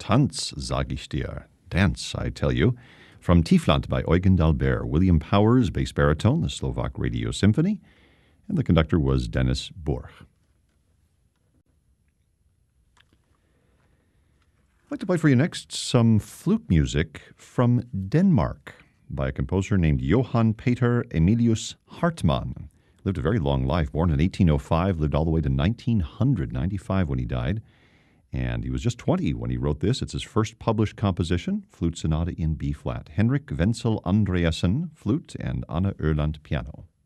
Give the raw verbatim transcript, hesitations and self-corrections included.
Tanz, sag ich dir. Dance, I tell you. From Tiefland by Eugen d'Albert. William Powers, bass baritone, the Slovak Radio Symphony. And the conductor was Dennis Borch. I'd like to play for you next some flute music from Denmark by a composer named Johann Peter Emilius Hartmann. Lived a very long life, born in eighteen oh five, lived all the way to nineteen ninety-five when he died. And he was just twenty when he wrote this. It's his first published composition, Flute Sonata in B-flat. Henrik Wenzel Andreasen, flute, and Anna Erland, piano.